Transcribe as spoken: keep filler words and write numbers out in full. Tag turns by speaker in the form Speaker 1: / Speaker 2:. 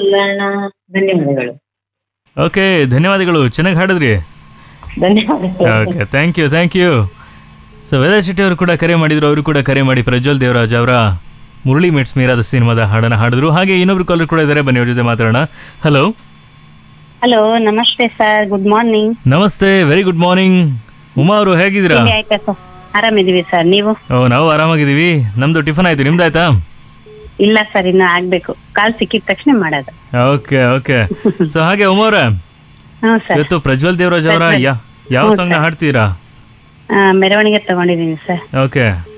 Speaker 1: ನಿಲ್ಲೋಣ. ಧನ್ಯವಾದಗಳು.
Speaker 2: ಓಕೆ, ಧನ್ಯವಾದಗಳು, ಚೆನ್ನಾಗಿ ಹಾಡಿದ್ರಿ.
Speaker 1: ಧನ್ಯವಾದಗಳು.
Speaker 2: Okay, thank you thank you. So ವೇದಾ ಶೆಟ್ಟಿ ಅವರು ಕೂಡ ಕರೆ ಮಾಡಿದ್ರು, ಅವರು ಕೂಡ ಕರೆ ಮಾಡಿ ಪ್ರಜ್ವಲ್ ದೇವರಾಜ್ ಅವರ ಮುರಳಿ ಮೆಟ್ಸ್ ಮೀರಾದ ಸಿನಿಮಾದ ಹಾಡನ್ನು ಹಾಡಿದ್ರು. ಹಾಗೆ ಇನ್ನೊಬ್ರು ಕಾಲರ್ ಕೂಡ ಇದ್ದಾರೆ, ಬನ್ನಿ ಅವ್ರ ಜೊತೆ ಮಾತಾಡೋಣ. ಹಲೋ
Speaker 3: ಹಲೋ, ನಮಸ್ತೆ ಸರ್, ಗುಡ್ ಮಾರ್ನಿಂಗ್.
Speaker 2: ನಮಸ್ತೆ, ವೆರಿ ಗುಡ್ ಮಾರ್ನಿಂಗ್. ಉಮಾ ಅವರು ಹೇಗಿದ್ದೀರಾ?
Speaker 3: ತಿಂಡಿ ಆಯ್ತಾ ಸರ್? ಆರಾಮಿದೀವಿ ಸರ್, ನೀವು?
Speaker 2: ಓ, ನಾವು ಆರಾಮಾಗಿದ್ದೀವಿ. ನಮ್ದು ಟಿಫನ್ ಆಯ್ತು, ನಿಮ್ದಾಯ್ತಾ?
Speaker 3: ಇಲ್ಲ ಸರ್, ಇನ್ನು ಆಗ್ಬೇಕು, ಕಾಲ್ ಸಿಕ್ಕಿದ ತಕ್ಷಣ ಮಾಡೋದು.
Speaker 2: Okay okay. ಸೊ ಹಾಗೆ ಉಮಾ ಅವರೇ,
Speaker 3: ಹ್ಞೂ ಸರ್.
Speaker 2: ಇವತ್ತು ಪ್ರಜ್ವಲ್ ದೇವರಾಜ್ ಅವರ ಯಾ- ಯಾವ
Speaker 3: ಹ್ಞೂ
Speaker 2: ಸಾಂಗ್ನ
Speaker 3: ಸರ್.
Speaker 2: ಹಾಡ್ತೀರಾ?
Speaker 3: ಆ, ಮೆರವಣಿಗೆ ತಗೊಂಡಿದ್ದೀನಿ ಸರ್.
Speaker 2: ಓಕೆ,